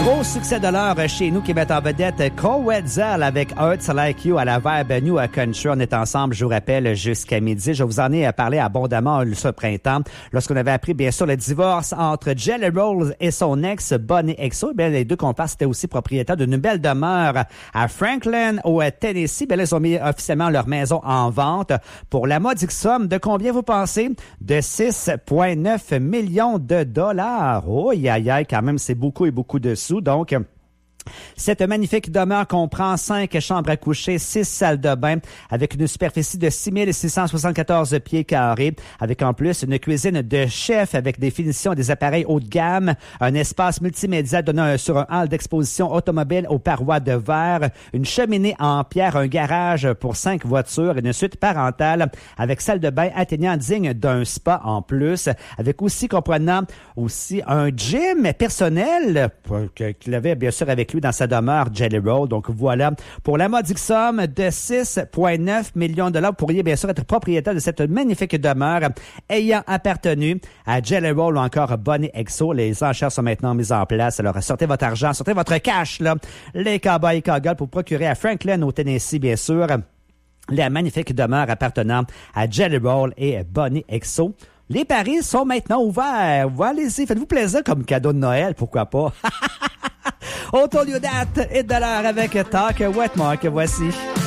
Gros succès de l'heure chez nous qui met en vedette Coetzel avec Hearts Like You à la Vibe New Country. On est ensemble, je vous rappelle, jusqu'à midi. Je vous en ai parlé abondamment ce printemps lorsqu'on avait appris, bien sûr, le divorce entre Jelly Roll et son ex, Bonnie XO. Bien, les deux comparses étaient aussi propriétaires d'une belle demeure à Franklin, au Tennessee. Bien, là, ils ont mis officiellement leur maison en vente pour la modique somme de combien vous pensez? De 6,9 millions de dollars. Oh, aïe, aïe, quand même, c'est beaucoup et beaucoup de sous. Donc, cette magnifique demeure comprend 5 chambres à coucher, 6 salles de bain avec une superficie de 674 pieds carrés, avec en plus une cuisine de chef avec des finitions et des appareils haut de gamme, un espace multimédia donnant sur un hall d'exposition automobile aux parois de verre, une cheminée en pierre, un garage pour 5 voitures et une suite parentale avec salle de bain atteignant digne d'un spa en plus, avec aussi comprenant aussi un gym personnel qu'il avait bien sûr avec lui dans sa demeure Jelly Roll. Donc voilà, pour la modique somme de 6,9 millions de dollars, vous pourriez bien sûr être propriétaire de cette magnifique demeure ayant appartenu à Jelly Roll ou encore Bonnie XO. Les enchères sont maintenant mises en place. Alors sortez votre argent, sortez votre cash, là, les cowboys et cowgirls, pour procurer à Franklin au Tennessee, bien sûr, la magnifique demeure appartenant à Jelly Roll et Bonnie XO. Les paris sont maintenant ouverts. Allez-y, faites-vous plaisir comme cadeau de Noël, pourquoi pas? On tourne you that et de l'heure avec Talk Wetmark. Voici.